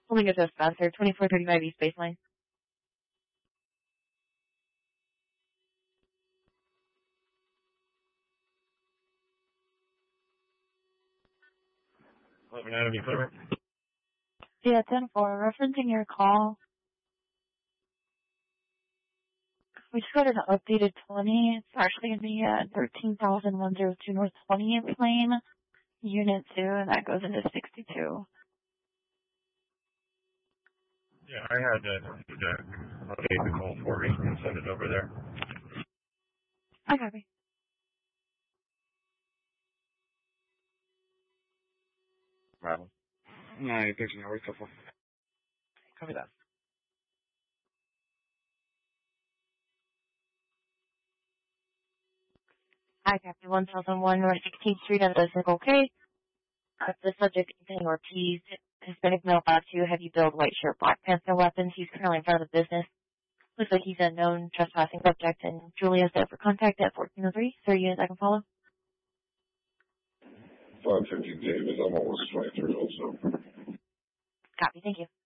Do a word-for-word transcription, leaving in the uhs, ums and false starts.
Holding it to Spencer, twenty-four thirty-five East Baseline. eleven Avenue, Clear. Yeah, ten four, referencing your call. We just got an updated twenty. It's actually going to be at thirteen thousand one hundred two North twentieth Lane, Unit two, and that goes into sixty-two. Yeah, I had that uh, update the call for me and send it over there. I copy. Bravo. nine thirteen hours, couple. Copy that. I copy one thousand one North sixteenth Street at the Circle K. Uh, the subject Ethan Ortiz, Hispanic male, five two, heavy build, white shirt, black pants, no weapons. He's currently in front of the business. Looks like he's a known trespassing subject, and Julia set for contact at fourteen oh three. Sir, units I can follow? five fifty David, I'm almost twenty-three also. Copy, thank you.